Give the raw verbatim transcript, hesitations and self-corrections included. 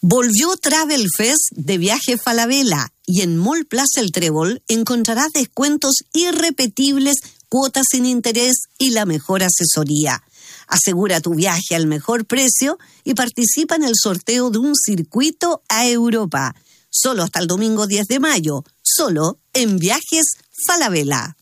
Volvió Travel Fest de Viaje Falabella y en Mall Plaza El Trébol encontrarás descuentos irrepetibles, cuotas sin interés y la mejor asesoría. Asegura tu viaje al mejor precio y participa en el sorteo de un circuito a Europa. Solo hasta el domingo diez de mayo, solo en Viajes Falabella.